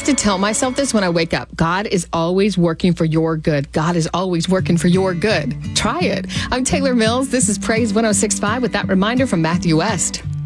to tell myself this when I wake up. God is always working for your good. God is always working for your good. Try it. I'm Taylor Mills. This is Praise 106.5 with that reminder from Matthew West.